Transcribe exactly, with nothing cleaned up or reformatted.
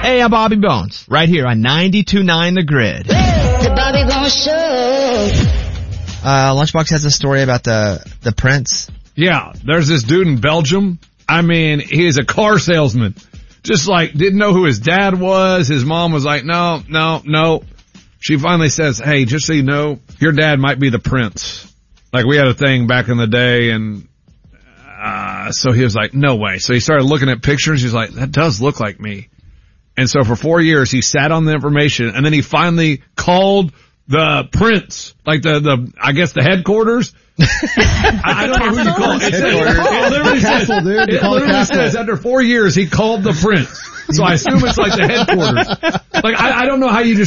Hey, I'm Bobby Bones, right here on ninety-two point nine The Grid. The Bobby Bones Show. Uh, Lunchbox has a story about the, the Prince. Yeah, there's this dude in Belgium. I mean, he is a car salesman. Just like, didn't know who his dad was. His mom was like, no, no, no. She finally says, hey, just so you know, your dad might be the Prince. Like, we had a thing back in the day, and uh so he was like, no way. So he started looking at pictures. He's like, that does look like me. And so for four years, he sat on the information, and then he finally called the Prince, like the, the I guess the headquarters. I, I don't know who you call it. It, says, it literally, says, castle, dude. it literally says after four years, he called the Prince. So I assume it's like the headquarters. Like, I, I don't know how you just